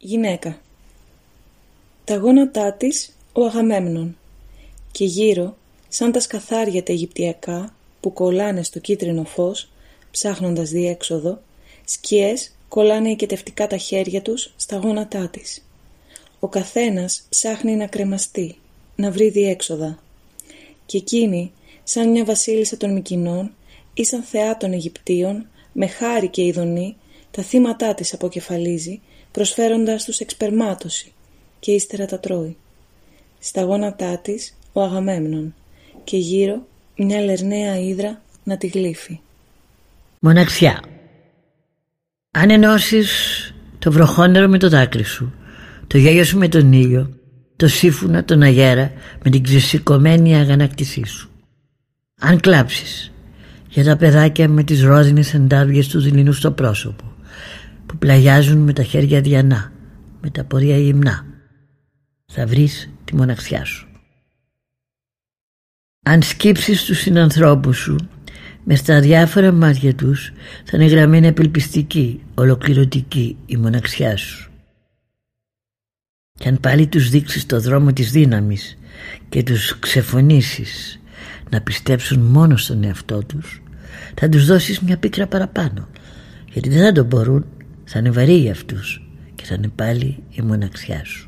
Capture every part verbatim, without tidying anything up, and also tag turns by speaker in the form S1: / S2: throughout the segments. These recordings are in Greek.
S1: Γυναίκα. Τα γόνατά της ο Αγαμέμνων, και γύρω, σαν τα σκαθάρια τα Αιγυπτιακά που κολλάνε στο κίτρινο φως, ψάχνοντας διέξοδο, σκιές κολλάνε οικετευτικά τα χέρια τους στα γόνατά της. Ο καθένας ψάχνει να κρεμαστεί, να βρει διέξοδα. Και εκείνη, σαν μια βασίλισσα των Μικηνών ή σαν θεά των Αιγυπτίων, με χάρη και ειδονή, τα θύματά της αποκεφαλίζει, προσφέροντας τους εξπερμάτωση, και ύστερα τα τρώει. Στα γόνατά της ο Αγαμέμνων, και γύρω μια λερναία ύδρα να τη γλύφει.
S2: Μοναξιά. Αν ενώσεις το βροχόνερο με το δάκρυ σου, το γέλιο σου με τον ήλιο, το σύμφουνα, τον αγέρα με την ξεσηκωμένη αγανάκτησή σου. Αν κλάψεις για τα παιδάκια με τις ρόζινες εντάρβιες του δειλινού στο πρόσωπο, που πλαγιάζουν με τα χέρια διανά, με τα πόδια γυμνά, θα βρεις τη μοναξιά σου. Αν σκύψεις τους συνανθρώπους σου, μες στα διάφορα μάτια τους θα είναι γραμμένη απελπιστική, ολοκληρωτική η μοναξιά σου. Και αν πάλι τους δείξεις το δρόμο της δύναμης και τους ξεφωνήσεις να πιστέψουν μόνο στον εαυτό τους, θα τους δώσεις μια πίκρα παραπάνω, γιατί δεν θα το μπορούν, θα είναι βαρύ για αυτούς και θα είναι πάλι η μοναξιά σου.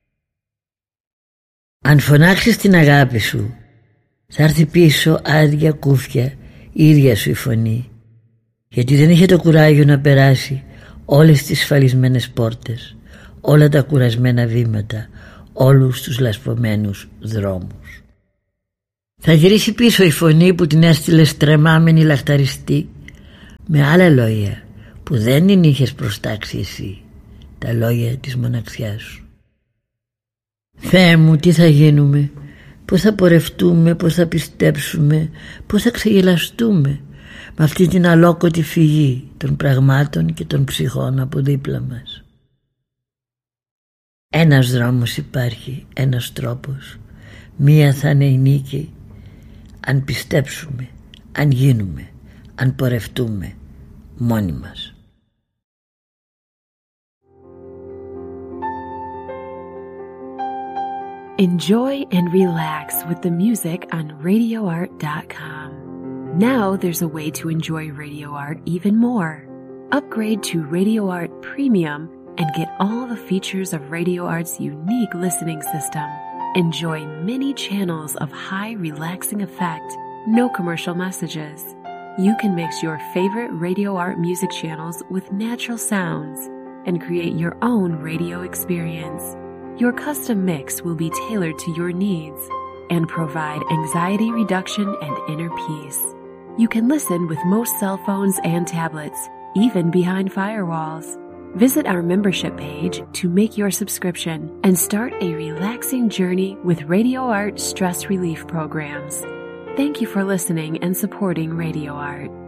S2: Αν φωνάξεις την αγάπη σου, θα έρθει πίσω άδεια κούφια η ίδια σου η φωνή, γιατί δεν είχε το κουράγιο να περάσει όλες τις σφαλισμένες πόρτες, όλα τα κουρασμένα βήματα, όλους τους λασπωμένους δρόμους. Θα γυρίσει πίσω η φωνή που την έστειλες τρεμάμενη λαχταριστή, με άλλα λόγια που δεν την είχες προστάξει εσύ, τα λόγια της μοναξιάς σου. Θεέ μου, τι θα γίνουμε, πώς θα πορευτούμε, πώς θα πιστέψουμε, πώς θα ξεγελαστούμε με αυτή την αλόκοτη φυγή των πραγμάτων και των ψυχών από δίπλα μας. Ένας δρόμος υπάρχει, ένας τρόπος, μία θα είναι η νίκη, αν πιστέψουμε, αν γίνουμε, αν πορευτούμε μόνοι μας.
S3: Enjoy and relax with the music on radio art dot com. Now there's a way to enjoy Radio Art even more. Upgrade to Radio Art Premium and get all the features of Radio Art's unique listening system. Enjoy many channels of high relaxing effect, no commercial messages. You can mix your favorite Radio Art music channels with natural sounds and create your own radio experience. Your custom mix will be tailored to your needs and provide anxiety reduction and inner peace. You can listen with most cell phones and tablets, even behind firewalls. Visit our membership page to make your subscription and start a relaxing journey with Radio Art stress relief programs. Thank you for listening and supporting Radio Art.